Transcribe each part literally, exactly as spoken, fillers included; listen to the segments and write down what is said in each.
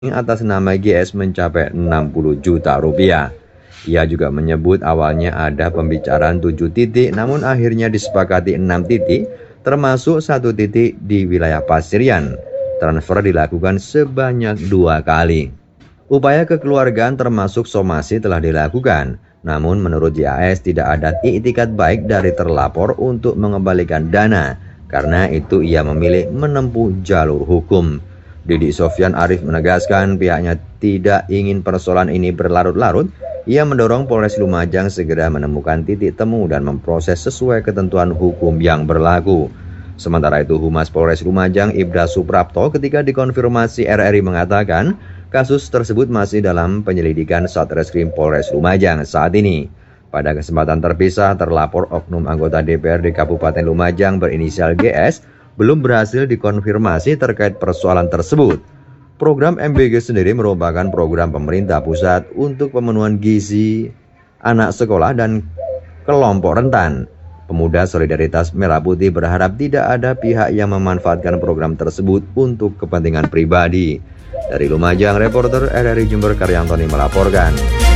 atas nama G S mencapai enam puluh juta rupiah. Ia juga menyebut awalnya ada pembicaraan tujuh titik, namun akhirnya disepakati enam titik, termasuk satu titik di wilayah Pasirian. Transfer dilakukan sebanyak dua kali. Upaya kekeluargaan termasuk somasi telah dilakukan, namun menurut J A S tidak ada iktikat baik dari terlapor untuk mengembalikan dana. Karena itu ia memilih menempuh jalur hukum. Didi Sofyan Arif menegaskan pihaknya tidak ingin persoalan ini berlarut-larut. Ia mendorong Polres Lumajang segera menemukan titik temu dan memproses sesuai ketentuan hukum yang berlaku. Sementara itu Humas Polres Lumajang Ibda Suprapto ketika dikonfirmasi R R I mengatakan kasus tersebut masih dalam penyelidikan Satreskrim Polres Lumajang saat ini. Pada kesempatan terpisah, terlapor oknum anggota D P R di Kabupaten Lumajang berinisial G S belum berhasil dikonfirmasi terkait persoalan tersebut. Program M B G sendiri merupakan program pemerintah pusat untuk pemenuhan gizi anak sekolah dan kelompok rentan. Pemuda Solidaritas Merah Putih berharap tidak ada pihak yang memanfaatkan program tersebut untuk kepentingan pribadi. Dari Lumajang, reporter R R I Jember Karyantoni melaporkan.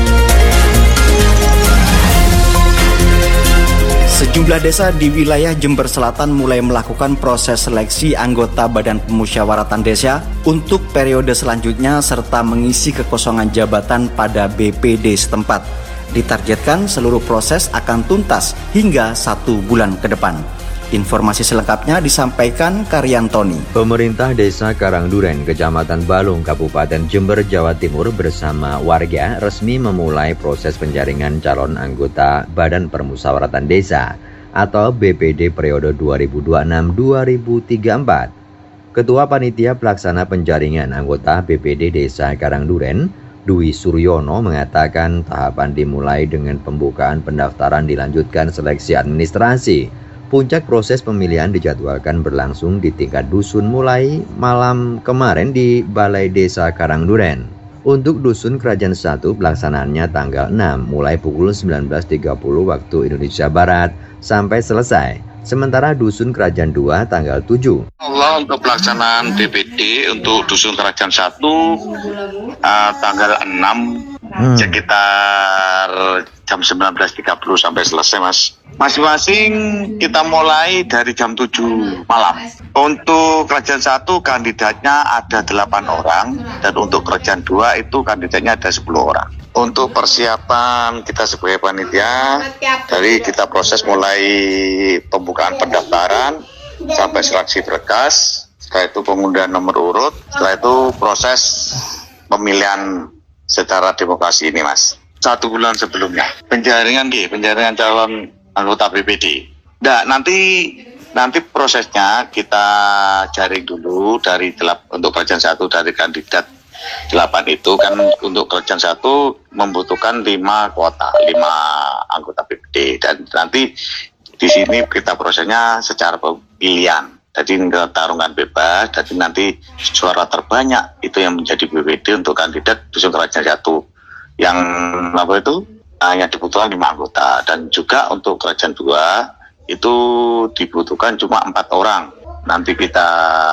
Sejumlah desa di wilayah Jember Selatan mulai melakukan proses seleksi anggota Badan Pemusyawaratan Desa untuk periode selanjutnya serta mengisi kekosongan jabatan pada B P D setempat. Ditargetkan seluruh proses akan tuntas hingga satu bulan ke depan. Informasi selengkapnya disampaikan Karyantoni. Pemerintah Desa Karangduren, Kecamatan Balung, Kabupaten Jember, Jawa Timur bersama warga resmi memulai proses penjaringan calon anggota Badan Permusyawaratan Desa atau B P D periode dua ribu dua puluh enam sampai dua ribu tiga puluh empat. Ketua Panitia Pelaksana Penjaringan Anggota B P D Desa Karangduren, Dwi Suryono mengatakan tahapan dimulai dengan pembukaan pendaftaran dilanjutkan seleksi administrasi. Puncak proses pemilihan dijadwalkan berlangsung di tingkat dusun mulai malam kemarin di Balai Desa Karangduren. Untuk dusun Kerajaan satu pelaksanaannya tanggal enam mulai pukul sembilan belas tiga puluh waktu Indonesia Barat sampai selesai. Sementara dusun Kerajaan dua tanggal tujuh. Allah untuk pelaksanaan D P D untuk dusun Kerajaan satu uh, tanggal enam hmm. sekitar jam sembilan belas tiga puluh sampai selesai, Mas. Masing-masing kita mulai dari jam tujuh malam. Untuk Kerajaan satu kandidatnya ada delapan orang dan untuk Kerajaan dua itu kandidatnya ada sepuluh orang. Untuk persiapan kita sebagai panitia, dari kita proses mulai pembukaan pendaftaran sampai seleksi berkas, setelah itu pengundian nomor urut, setelah itu proses pemilihan secara demokrasi ini, Mas. Satu bulan sebelumnya, penjaringan G, penjaringan calon anggota B P D. Nah, nanti nanti prosesnya kita jaring dulu dari delap, untuk Kerajaan satu dari kandidat delapan itu kan untuk Kerajaan satu membutuhkan lima kuota, lima anggota B P D dan nanti di sini kita prosesnya secara pilihan. Jadi tarungan bebas, jadi nanti suara terbanyak itu yang menjadi B P D untuk kandidat dusun Kerajaan satu. Yang apa itu? Hanya dibutuhkan lima anggota dan juga untuk Kerajaan dua itu dibutuhkan cuma empat orang. Nanti kita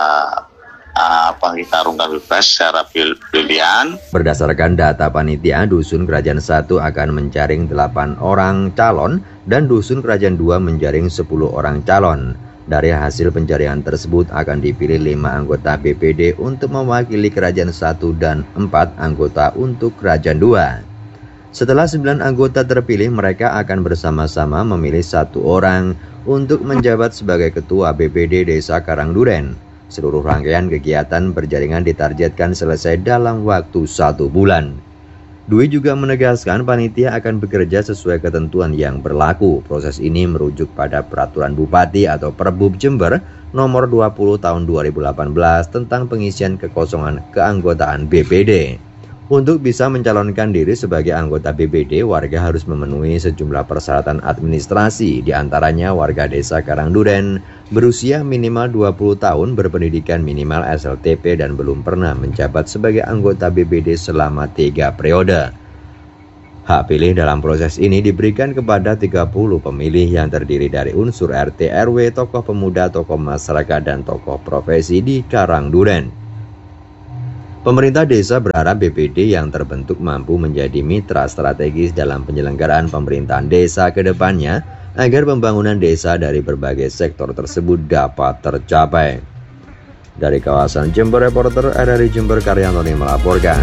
apa kita tarungkan bebas secara pilihan. Berdasarkan data panitia, dusun Kerajaan satu akan menjaring delapan orang calon dan dusun Kerajaan dua menjaring sepuluh orang calon. Dari hasil penjaringan tersebut akan dipilih lima anggota B P D untuk mewakili Kerajaan satu dan empat anggota untuk Kerajaan dua. Setelah sembilan anggota terpilih, mereka akan bersama-sama memilih satu orang untuk menjabat sebagai Ketua B P D Desa Karangduren. Seluruh rangkaian kegiatan perjaringan ditargetkan selesai dalam waktu satu bulan. Dwi juga menegaskan panitia akan bekerja sesuai ketentuan yang berlaku. Proses ini merujuk pada Peraturan Bupati atau Perbub Jember nomor dua puluh tahun dua ribu delapan belas tentang pengisian kekosongan keanggotaan B P D. Untuk bisa mencalonkan diri sebagai anggota B P D, warga harus memenuhi sejumlah persyaratan administrasi, diantaranya warga desa Karangduren, berusia minimal dua puluh tahun, berpendidikan minimal S L T P dan belum pernah menjabat sebagai anggota B P D selama tiga periode. Hak pilih dalam proses ini diberikan kepada tiga puluh pemilih yang terdiri dari unsur R T R W, tokoh pemuda, tokoh masyarakat, dan tokoh profesi di Karangduren. Pemerintah desa berharap B P D yang terbentuk mampu menjadi mitra strategis dalam penyelenggaraan pemerintahan desa ke depannya agar pembangunan desa dari berbagai sektor tersebut dapat tercapai. Dari kawasan Jember, reporter R R I Jember Karyantoni melaporkan.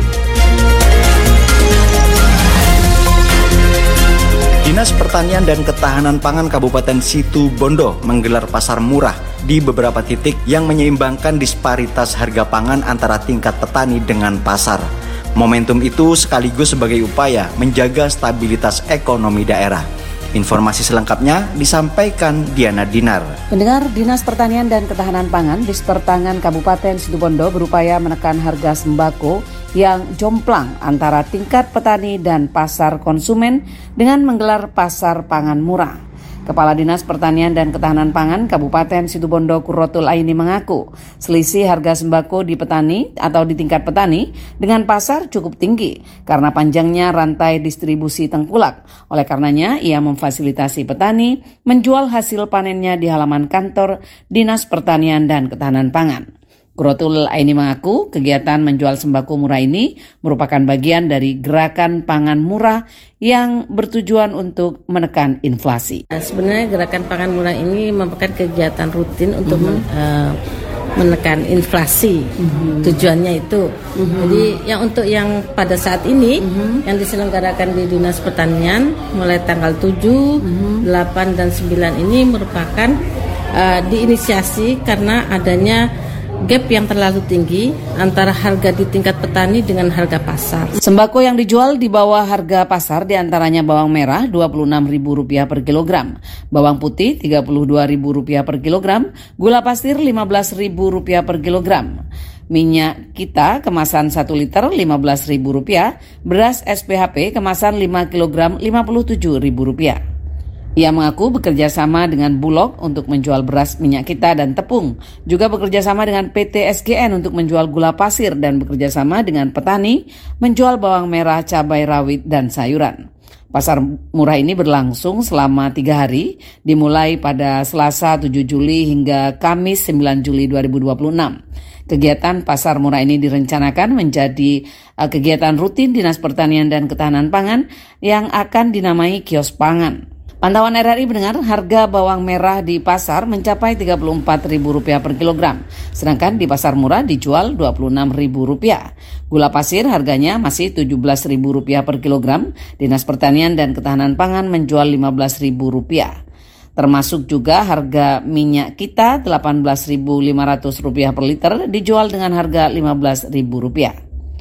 Dinas Pertanian dan Ketahanan Pangan Kabupaten Situbondo menggelar pasar murah di beberapa titik yang menyeimbangkan disparitas harga pangan antara tingkat petani dengan pasar. Momentum itu sekaligus sebagai upaya menjaga stabilitas ekonomi daerah. Informasi selengkapnya disampaikan Diana Dinar. Pendengar, Dinas Pertanian dan Ketahanan Pangan Disperpangan Kabupaten Situbondo berupaya menekan harga sembako yang jomplang antara tingkat petani dan pasar konsumen dengan menggelar pasar pangan murah. Kepala Dinas Pertanian dan Ketahanan Pangan Kabupaten Situbondo Qurratul Aini mengaku selisih harga sembako di petani atau di tingkat petani dengan pasar cukup tinggi karena panjangnya rantai distribusi tengkulak. Oleh karenanya ia memfasilitasi petani menjual hasil panennya di halaman kantor Dinas Pertanian dan Ketahanan Pangan. Qurratul Aini mengaku kegiatan menjual sembako murah ini merupakan bagian dari gerakan pangan murah yang bertujuan untuk menekan inflasi. Sebenarnya gerakan pangan murah ini merupakan kegiatan rutin untuk mm-hmm. uh, menekan inflasi. Mm-hmm. Tujuannya itu. Mm-hmm. Jadi yang untuk yang pada saat ini mm-hmm. yang diselenggarakan di Dinas Pertanian mulai tanggal tujuh, mm-hmm. delapan dan sembilan ini merupakan uh, diinisiasi karena adanya gap yang terlalu tinggi antara harga di tingkat petani dengan harga pasar. Sembako yang dijual di bawah harga pasar diantaranya bawang merah dua puluh enam ribu rupiah per kilogram, bawang putih tiga puluh dua ribu rupiah per kilogram, gula pasir lima belas ribu rupiah per kilogram. Minyak kita kemasan satu liter lima belas ribu rupiah, beras S P H P kemasan lima kilogram lima puluh tujuh ribu rupiah. Ia mengaku bekerja sama dengan Bulog untuk menjual beras minyak kita dan tepung, juga bekerja sama dengan P T S G N untuk menjual gula pasir dan bekerja sama dengan petani menjual bawang merah, cabai rawit, dan sayuran. Pasar murah ini berlangsung selama tiga hari, dimulai pada Selasa tujuh Juli hingga Kamis sembilan Juli dua ribu dua puluh enam. Kegiatan pasar murah ini direncanakan menjadi uh, kegiatan rutin Dinas Pertanian dan Ketahanan Pangan yang akan dinamai kios pangan. Pantauan R R I mendengar harga bawang merah di pasar mencapai tiga puluh empat ribu rupiah per kilogram, sedangkan di pasar murah dijual dua puluh enam ribu rupiah. Gula pasir harganya masih tujuh belas ribu rupiah per kilogram, Dinas Pertanian dan Ketahanan Pangan menjual lima belas ribu rupiah. Termasuk juga harga minyak kita delapan belas ribu lima ratus rupiah per liter dijual dengan harga lima belas ribu rupiah.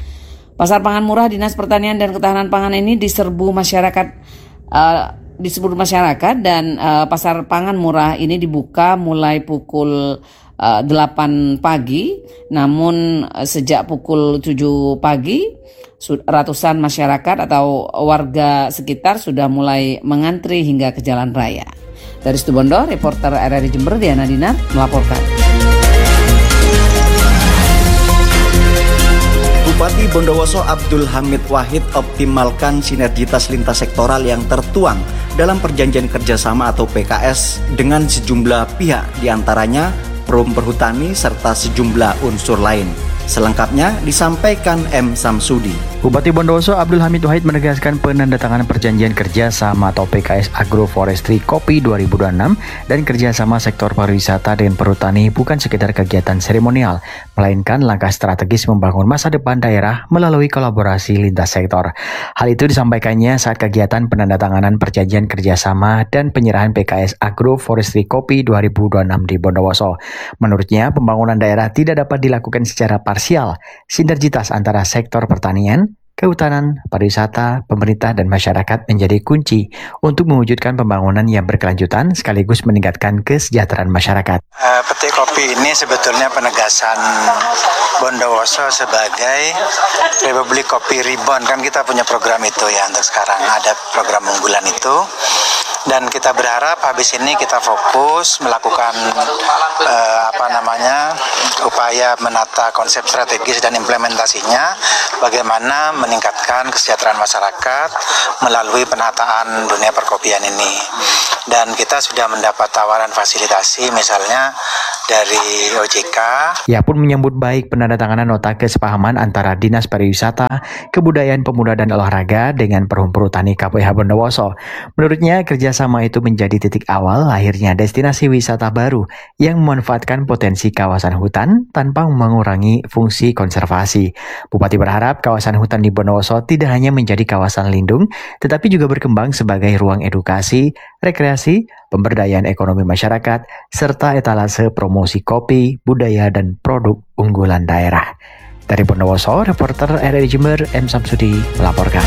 Pasar pangan murah Dinas Pertanian dan Ketahanan Pangan ini diserbu masyarakat uh, di seluruh masyarakat dan uh, pasar pangan murah ini dibuka mulai pukul uh, delapan pagi, namun uh, sejak pukul tujuh pagi ratusan masyarakat atau warga sekitar sudah mulai mengantri hingga ke jalan raya. Dari Situbondo, reporter R R I Jember Diana Dinar melaporkan. Bupati Bondowoso Abdul Hamid Wahid optimalkan sinergitas lintas sektoral yang tertuang dalam perjanjian kerjasama atau P K S dengan sejumlah pihak, diantaranya Perum Perhutani serta sejumlah unsur lain. Selengkapnya disampaikan M. Samsudi. Bupati Bondowoso Abdul Hamid Wahid menegaskan penandatanganan perjanjian kerjasama atau P K S Agroforestry Kopi dua ribu dua puluh enam dan kerjasama sektor pariwisata dengan perhutani bukan sekedar kegiatan seremonial, melainkan langkah strategis membangun masa depan daerah melalui kolaborasi lintas sektor. Hal itu disampaikannya saat kegiatan penandatanganan perjanjian kerjasama dan penyerahan P K S Agroforestry Kopi dua ribu dua puluh enam di Bondowoso. Menurutnya, pembangunan daerah tidak dapat dilakukan secara parsial. Sinergitas antara sektor pertanian, kehutanan, pariwisata, pemerintah, dan masyarakat menjadi kunci untuk mewujudkan pembangunan yang berkelanjutan sekaligus meningkatkan kesejahteraan masyarakat. Uh, Petik Kopi ini sebetulnya penegasan Bondowoso sebagai Republik Kopi Reborn. Kan kita punya program itu ya, untuk sekarang ada program unggulan itu. Dan kita berharap habis ini kita fokus melakukan uh, apa namanya upaya menata konsep strategis dan implementasinya, bagaimana meningkatkan kesejahteraan masyarakat melalui penataan dunia perkopian ini. Dan kita sudah mendapat tawaran fasilitasi, misalnya dari O J K. Ia pun menyambut baik penandatanganan nota kesepahaman antara Dinas Pariwisata, Kebudayaan Pemuda dan Olahraga dengan Perum Perhutani K P H Bondowoso. Menurutnya, kerjasama itu menjadi titik awal lahirnya destinasi wisata baru yang memanfaatkan potensi kawasan hutan tanpa mengurangi fungsi konservasi. Bupati berharap kawasan hutan di Bondowoso tidak hanya menjadi kawasan lindung, tetapi juga berkembang sebagai ruang edukasi, rekreasi, pemberdayaan ekonomi masyarakat, serta etalase promosi kopi, budaya, dan produk unggulan daerah. Dari Bondowoso, reporter R R I Jember, M. Samsudi melaporkan.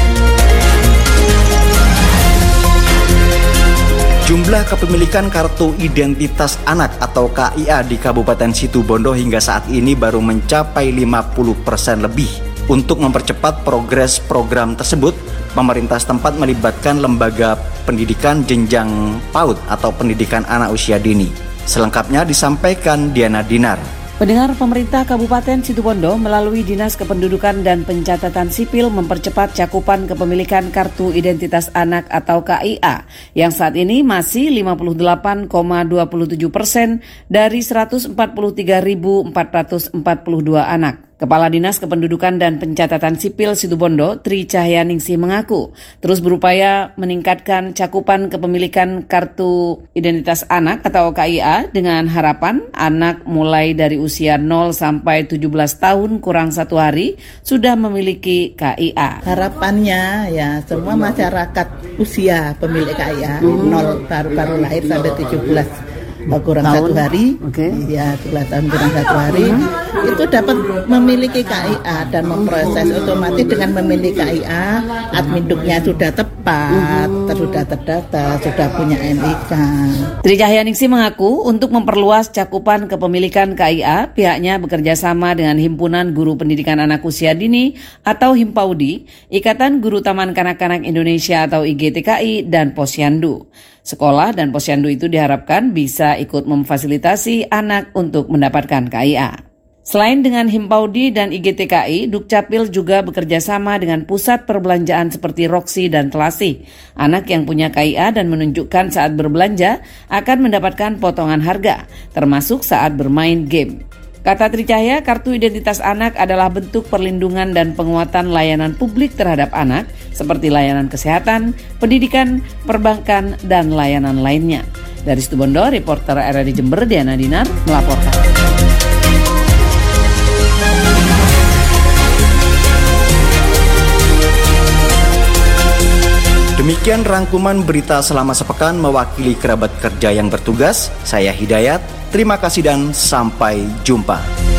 Jumlah kepemilikan Kartu Identitas Anak atau K I A di Kabupaten Situbondo hingga saat ini baru mencapai lima puluh persen lebih. Untuk mempercepat progres program tersebut, pemerintah setempat melibatkan lembaga pendidikan jenjang PAUD atau pendidikan anak usia dini. Selengkapnya disampaikan Diana Dinar. Pendengar, pemerintah Kabupaten Situbondo melalui Dinas Kependudukan dan Pencatatan Sipil mempercepat cakupan kepemilikan Kartu Identitas Anak atau K I A yang saat ini masih lima puluh delapan koma dua tujuh persen dari seratus empat puluh tiga ribu empat ratus empat puluh dua anak. Kepala Dinas Kependudukan dan Pencatatan Sipil Situbondo, Tri Cahyaningsih mengaku terus berupaya meningkatkan cakupan kepemilikan Kartu Identitas Anak atau K I A dengan harapan anak mulai dari usia nol sampai tujuh belas tahun kurang satu hari sudah memiliki K I A. Harapannya ya semua masyarakat usia pemilik K I A hmm. nol baru-baru lahir sampai tujuh belas kurang tahun. satu hari, okay. ya sebelas tahun kurang satu hari, uh-huh. itu dapat memiliki K I A dan memproses otomatis dengan memiliki K I A, adminduknya sudah tepat, uh-huh. sudah terdaftar, sudah punya N I K. Tri Cahyaningsih mengaku untuk memperluas cakupan kepemilikan K I A, pihaknya bekerja sama dengan Himpunan Guru Pendidikan Anak Usia Dini atau Himpaudi, Ikatan Guru Taman Kanak-Kanak Indonesia atau I G T K I, dan Posyandu. Sekolah dan posyandu itu diharapkan bisa ikut memfasilitasi anak untuk mendapatkan K I A. Selain dengan Himpaudi dan I G T K I, Dukcapil juga bekerja sama dengan pusat perbelanjaan seperti Roxy dan Telasi. Anak yang punya K I A dan menunjukkan saat berbelanja akan mendapatkan potongan harga, termasuk saat bermain game. Kata Tri Cahya, Kartu Identitas Anak adalah bentuk perlindungan dan penguatan layanan publik terhadap anak, seperti layanan kesehatan, pendidikan, perbankan, dan layanan lainnya. Dari Situbondo, reporter R R I Jember, Diana Dinar, melaporkan. Demikian rangkuman berita selama sepekan mewakili kerabat kerja yang bertugas. Saya Hidayat, terima kasih dan sampai jumpa.